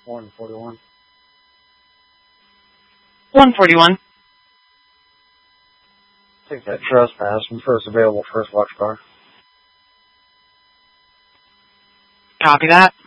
141. 141. Take that trespass and first available first watch car. Copy that.